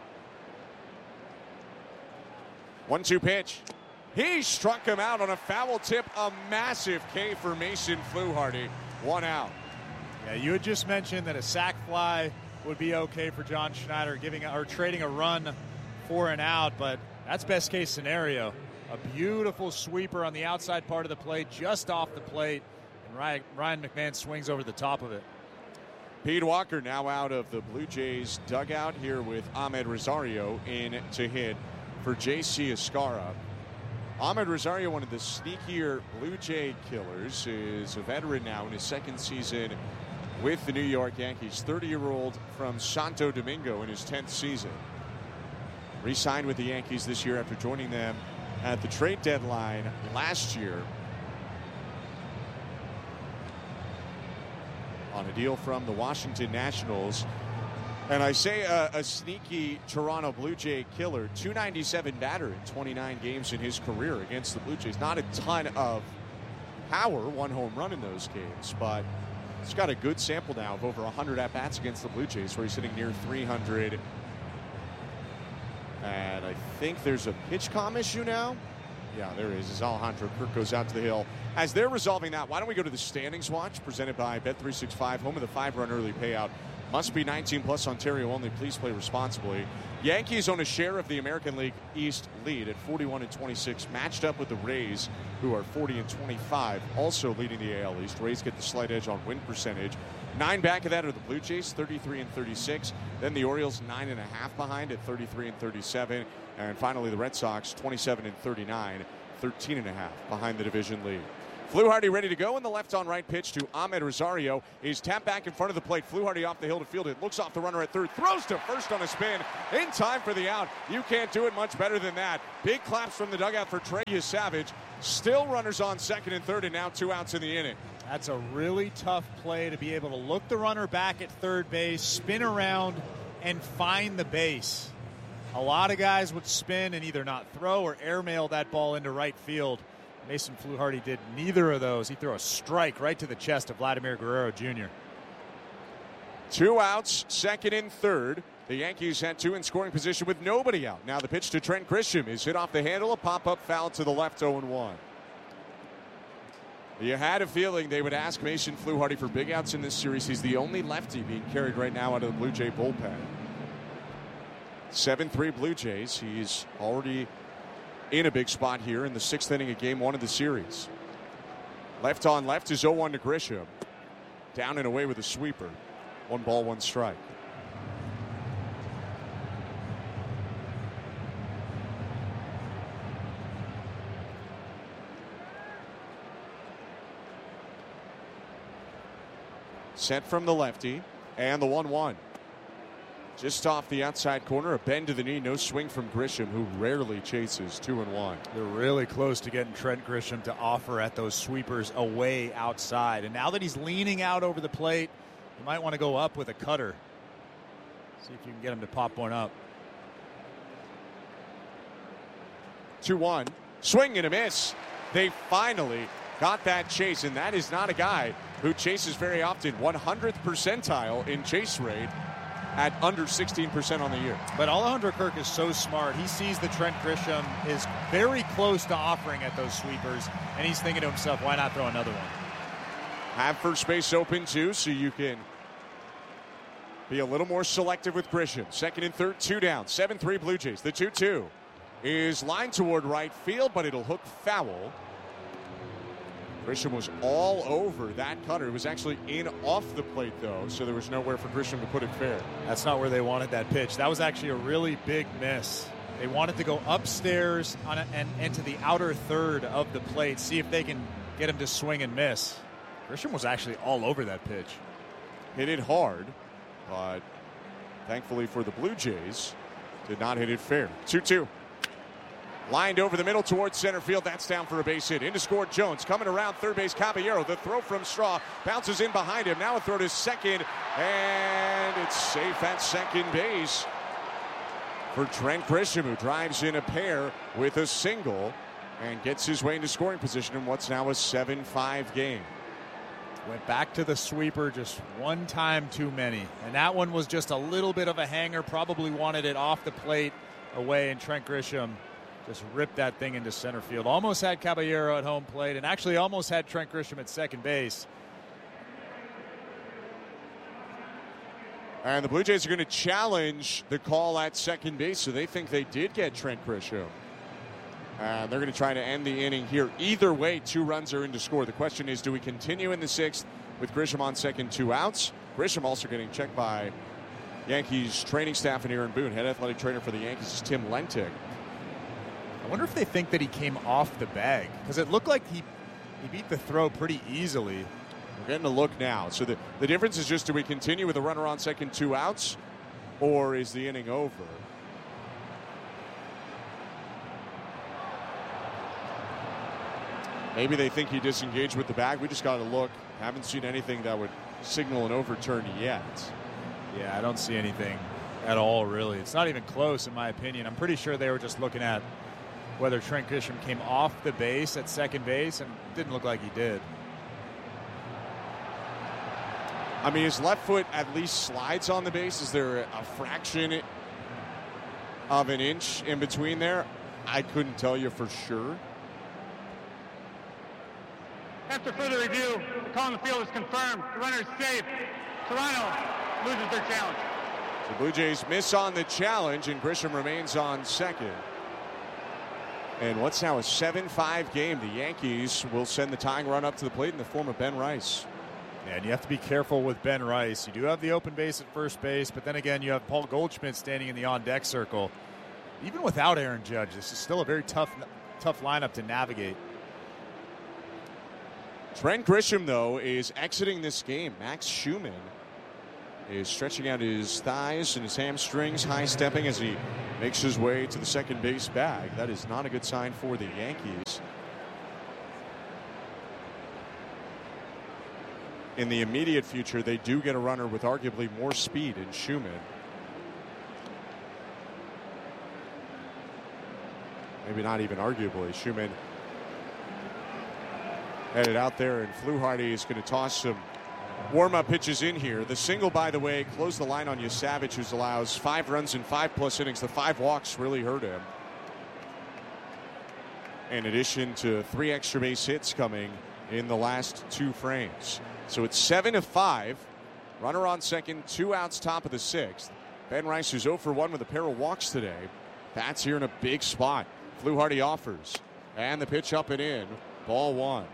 one two pitch. He struck him out on a foul tip. A massive K for Mason Fluharty. One out. Yeah, you had just mentioned that a sac fly would be okay for John Schneider, giving or trading a run for an out, but that's best case scenario. A beautiful sweeper on the outside part of the plate, just off the plate, and Ryan, Ryan McMahon swings over the top of it. Pete Walker now out of the Blue Jays dugout here with Ahmed Rosario in to hit for J C Escarra. Ahmed Rosario, one of the sneakier Blue Jay killers, is a veteran now in his second season with the New York Yankees. thirty-year-old from Santo Domingo in his tenth season. Re-signed with the Yankees this year after joining them at the trade deadline last year on a deal from the Washington Nationals. And I say a, a sneaky Toronto Blue Jay killer, two ninety-seven batter in twenty-nine games in his career against the Blue Jays. Not a ton of power, one home run in those games, but he's got a good sample now of over one hundred at-bats against the Blue Jays, where he's hitting near three hundred. And I think there's a pitch comm issue now. Yeah, there is. As Alejandro Kirk goes out to the hill. As they're resolving that, why don't we go to the standings watch presented by Bet three sixty-five, home of the five-run early payout. Must be nineteen plus, Ontario only. Please play responsibly. Yankees own a share of the American League East lead at forty-one and twenty-six, matched up with the Rays, who are forty and twenty-five, also leading the A L East. Rays get the slight edge on win percentage. Nine back of that are the Blue Jays, thirty-three and thirty-six. Then the Orioles, nine and a half behind at thirty-three and thirty-seven. And finally, the Red Sox, twenty-seven and thirty-nine, thirteen and a half behind the division lead. Fluharty ready to go, in the left-on-right pitch to Ahmed Rosario. He's tapped back in front of the plate. Fluharty off the hill to field it. Looks off the runner at third. Throws to first on a spin. In time for the out. You can't do it much better than that. Big claps from the dugout for Trey Savage. Still runners on second and third, and now two outs in the inning. That's a really tough play to be able to look the runner back at third base, spin around, and find the base. A lot of guys would spin and either not throw or airmail that ball into right field. Mason Fluharty did neither of those. He threw a strike right to the chest of Vladimir Guerrero Junior Two outs, second and third. The Yankees had two in scoring position with nobody out. Now the pitch to Trent Grisham is hit off the handle, a pop-up foul to the left, oh and one. You had a feeling they would ask Mason Fluharty for big outs in this series. He's the only lefty being carried right now out of the Blue Jay bullpen. seven three Blue Jays. He's already in a big spot here in the sixth inning of game one of the series. Left on left is oh one to Grisham. Down and away with a sweeper. One ball, one strike. Set from the lefty, and the one one. Just off the outside corner, a bend to the knee, no swing from Grisham, who rarely chases. Two and one. They're really close to getting Trent Grisham to offer at those sweepers away outside. And now that he's leaning out over the plate, you might want to go up with a cutter. See if you can get him to pop one up. two one. Swing and a miss. They finally got that chase, and that is not a guy who chases very often. one hundredth percentile in chase rate at under sixteen percent on the year. But Alejandro Kirk is so smart. He sees that Trent Grisham is very close to offering at those sweepers, and he's thinking to himself, why not throw another one? Have first base open, too, so you can be a little more selective with Grisham. Second and third, two down. seven three Blue Jays. The two two is lined toward right field, but it'll hook foul. Grisham was all over that cutter. It was actually in off the plate, though, so there was nowhere for Grisham to put it fair. That's not where they wanted that pitch. That was actually a really big miss. They wanted to go upstairs on a, and into the outer third of the plate, see if they can get him to swing and miss. Grisham was actually all over that pitch. Hit it hard, but thankfully for the Blue Jays, did not hit it fair. two two. Lined over the middle towards center field. That's down for a base hit. Into score Jones. Coming around third base, Caballero. The throw from Straw. Bounces in behind him. Now a throw to second. And it's safe at second base for Trent Grisham, who drives in a pair with a single and gets his way into scoring position in what's now a seven five game. Went back to the sweeper just one time too many. And that one was just a little bit of a hanger. Probably wanted it off the plate away, and Trent Grisham just ripped that thing into center field. Almost had Caballero at home plate, and actually almost had Trent Grisham at second base. And the Blue Jays are going to challenge the call at second base, so they think they did get Trent Grisham. And they're going to try to end the inning here. Either way, two runs are in to score. The question is, do we continue in the sixth with Grisham on second, two outs? Grisham also getting checked by Yankees training staff and Aaron Boone. Head athletic trainer for the Yankees is Tim Lentic. I wonder if they think that he came off the bag, because it looked like he he beat the throw pretty easily. We're getting a look now. So the, the difference is just, do we continue with a runner on second, two outs, or is the inning over? Maybe they think he disengaged with the bag. We just got to look. Haven't seen anything that would signal an overturn yet. Yeah, I don't see anything at all, really. It's not even close, in my opinion. I'm pretty sure they were just looking at whether Trent Grisham came off the base at second base, and it didn't look like he did. I mean, his left foot at least slides on the base. Is there a fraction of an inch in between there? I couldn't tell you for sure. After further review, the call on the field is confirmed. The runner is safe. Toronto, loses their challenge. The Blue Jays miss on the challenge, and Grisham remains on second. And what's now a seven five game? The Yankees will send the tying run up to the plate in the form of Ben Rice. And you have to be careful with Ben Rice. You do have the open base at first base, but then again, you have Paul Goldschmidt standing in the on-deck circle. Even without Aaron Judge, this is still a very tough, tough lineup to navigate. Trent Grisham, though, is exiting this game. Max Schumann is stretching out his thighs and his hamstrings, high-stepping as he makes his way to the second base bag. That is not a good sign for the Yankees. In the immediate future, they do get a runner with arguably more speed in Schumann. Maybe not even arguably. Schumann headed out there, and Fluharty is going to toss some warm-up pitches in here. The single, by the way, closed the line on Yasavage, who allows five runs in five-plus innings. The five walks really hurt him. In addition to three extra base hits coming in the last two frames. So it's seven to five. Runner on second, two outs, top of the sixth. Ben Rice, who's oh for one with a pair of walks today. Bats here in a big spot. Fluharty offers. And the pitch up and in. Ball one.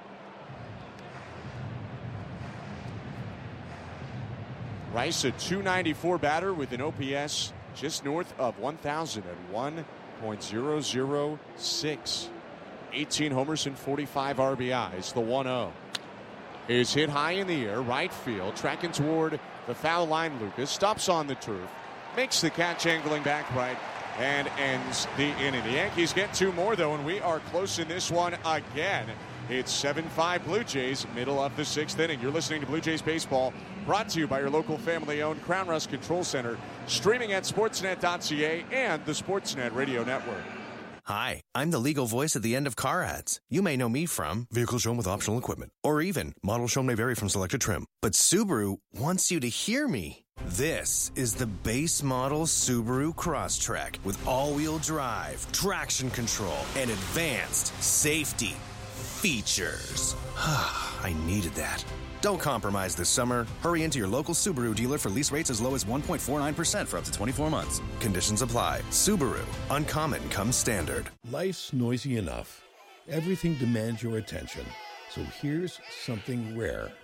Rice, a two ninety-four batter with an O P S just north of one thousand at one point oh oh six. eighteen homers and forty-five R B Is. The one oh is hit high in the air, right field, tracking toward the foul line. Lucas stops on the turf, makes the catch angling back right, and ends the inning. The Yankees get two more, though, and we are close in this one again. It's seven five Blue Jays, middle of the sixth inning. You're listening to Blue Jays Baseball, brought to you by your local family-owned Crown Rust Control Center, streaming at sportsnet dot c a and the Sportsnet Radio Network. Hi, I'm the legal voice at the end of car ads. You may know me from Vehicle Shown with Optional Equipment, or even Model Shown may vary from selected trim. But Subaru wants you to hear me. This is the base model Subaru Crosstrek with all-wheel drive, traction control, and advanced safety features. I needed that. Don't compromise this summer. Hurry into your local Subaru dealer for lease rates as low as one point four nine percent for up to twenty-four months. Conditions apply. Subaru. Uncommon comes standard. Life's noisy enough. Everything demands your attention. So here's something rare.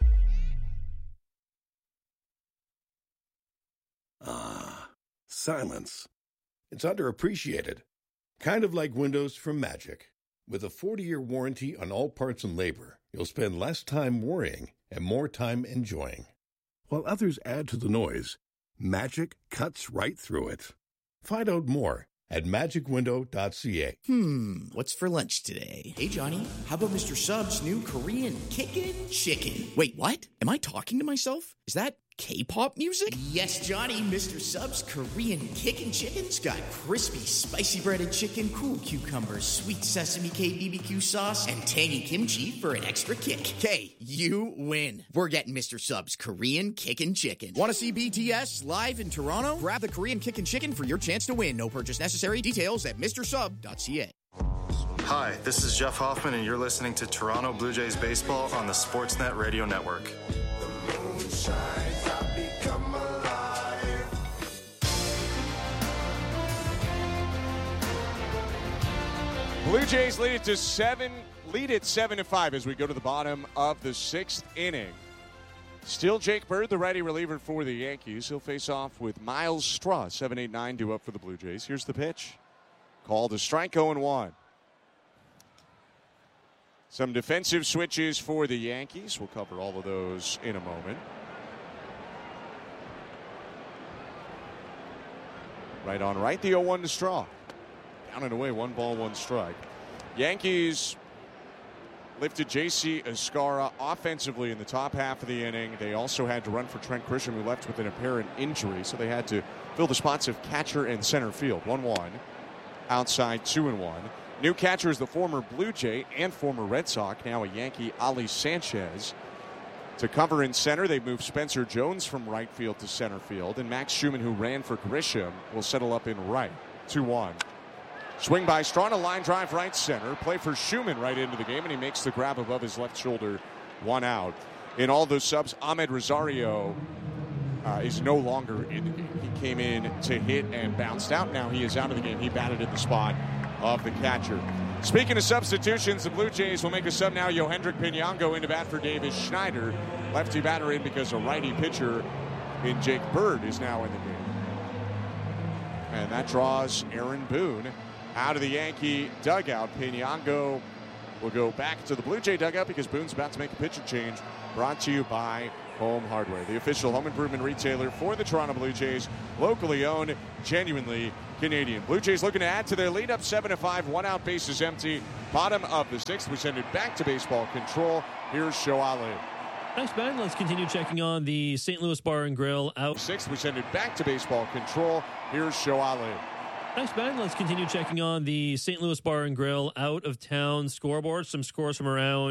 Ah, silence. It's underappreciated. Kind of like windows from Magic. With a forty-year warranty on all parts and labor, you'll spend less time worrying and more time enjoying. While others add to the noise, Magic cuts right through it. Find out more at magic window dot c a. Hmm, what's for lunch today? Hey, Johnny, how about Mister Sub's new Korean Kickin' Chicken? Wait, what? Am I talking to myself? Is that K-pop music? Yes, Johnny, Mister Sub's Korean Kickin' Chicken's got crispy, spicy breaded chicken, cool cucumbers, sweet sesame K B B Q sauce, and tangy kimchi for an extra kick. K, you win. We're getting Mister Sub's Korean Kickin' Chicken. Want to see B T S live in Toronto? Grab the Korean Kickin' Chicken for your chance to win. No purchase necessary. Details at mister sub dot c a. Hi, this is Jeff Hoffman, and you're listening to Toronto Blue Jays Baseball on the Sportsnet Radio Network. Blue Jays lead it to seven, lead it seven to five as we go to the bottom of the sixth inning. Still Jake Bird, the righty reliever for the Yankees. He'll face off with Miles Straw. seven eight nine due up for the Blue Jays. Here's the pitch. Called a strike, oh and one. Some defensive switches for the Yankees. We'll cover all of those in a moment. Right on right, the oh one to Straw. Down and away, one ball, one strike. Yankees lifted J C Escarra offensively in the top half of the inning. They also had to run for Trent Grisham, who left with an apparent injury, so they had to fill the spots of catcher and center field. one one. Outside, two and one. New catcher is the former Blue Jay and former Red Sox, now a Yankee, Ali Sanchez. To cover in center, they moved Spencer Jones from right field to center field, and Max Schumann, who ran for Grisham, will settle up in right. two one. Swing by Straw, a line drive right center. Play for Schumann right into the game, and he makes the grab above his left shoulder. One out. In all those subs, Ahmed Rosario uh, is no longer in the game. He came in to hit and bounced out. Now he is out of the game. He batted in the spot of the catcher. Speaking of substitutions, the Blue Jays will make a sub now. Yohendrick Pinango into bat for Davis Schneider. Lefty batter in because a righty pitcher in Jake Bird is now in the game. And that draws Aaron Boone out of the Yankee dugout. Pinango will go back to the Blue Jay dugout because Boone's about to make a pitcher change. Brought to you by Home Hardware, the official home improvement retailer for the Toronto Blue Jays. Locally owned, genuinely Canadian. Blue Jays looking to add to their lead, up seven to five. One out, bases empty. Bottom of the sixth. We send it back to baseball control. Here's Show Ali. Thanks, Ben. Let's continue checking on the Saint Louis Bar and Grill out. Sixth. We send it back to baseball control. Here's Show Ali. Thanks, Ben. Let's continue checking on the Saint Louis Bar and Grill out of town scoreboard. Some scores from around